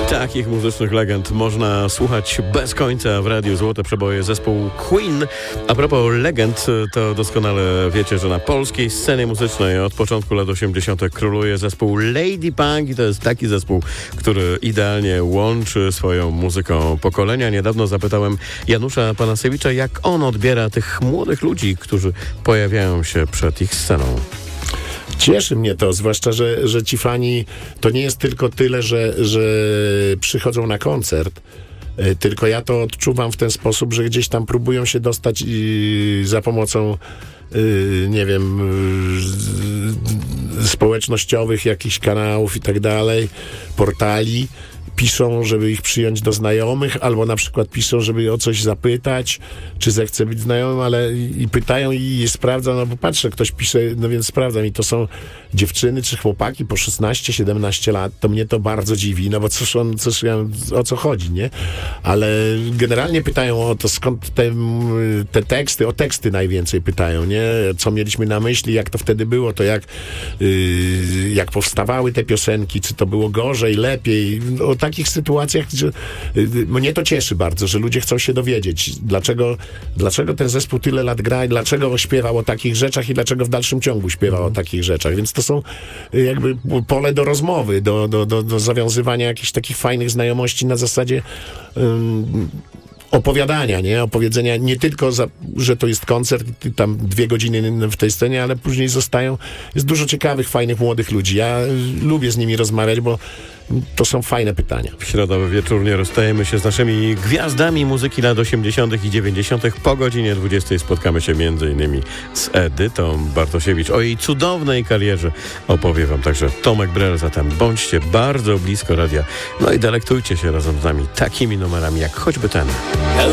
Takich muzycznych legend można słuchać bez końca w radiu. Złote przeboje, zespół Queen. A propos legend, to doskonale wiecie, że na polskiej scenie muzycznej od początku lat 80. króluje zespół Lady Punk i to jest taki zespół, który idealnie łączy swoją muzyką pokolenia. Niedawno zapytałem Janusza Panasiewicza, jak on odbiera tych młodych ludzi, którzy pojawiają się przed ich sceną. Cieszy mnie to, zwłaszcza, że ci fani to nie jest tylko tyle, że przychodzą na koncert, tylko ja to odczuwam w ten sposób, że gdzieś tam próbują się dostać za pomocą nie wiem, społecznościowych jakichś kanałów i tak dalej, portali. Piszą, żeby ich przyjąć do znajomych, albo na przykład piszą, żeby o coś zapytać, czy zechce być znajomym, ale i pytają i sprawdzam, no bo patrzę, ktoś pisze, no więc sprawdzam i to są dziewczyny czy chłopaki po 16-17 lat, to mnie to bardzo dziwi, no bo o co chodzi, nie? Ale generalnie pytają o to, skąd te teksty, o teksty najwięcej pytają, nie? Co mieliśmy na myśli, jak to wtedy było, to jak powstawały te piosenki, czy to było gorzej, lepiej, o takich sytuacjach, że mnie to cieszy bardzo, że ludzie chcą się dowiedzieć, dlaczego ten zespół tyle lat gra i dlaczego śpiewał o takich rzeczach i dlaczego w dalszym ciągu śpiewał o takich rzeczach. Więc to są jakby pole do rozmowy, do zawiązywania jakichś takich fajnych znajomości na zasadzie opowiadania, nie? Opowiedzenia nie tylko, że to jest koncert, tam 2 godziny w tej scenie, ale później jest dużo ciekawych, fajnych, młodych ludzi. Ja lubię z nimi rozmawiać, bo to są fajne pytania. W środowy wieczór nie rozstajemy się z naszymi gwiazdami muzyki lat 80. i 90. Po godzinie 20 spotkamy się m.in. z Edytą Bartosiewicz. O jej cudownej karierze opowie wam także Tomek Brel, zatem bądźcie bardzo blisko radia. No i delektujcie się razem z nami takimi numerami jak choćby ten.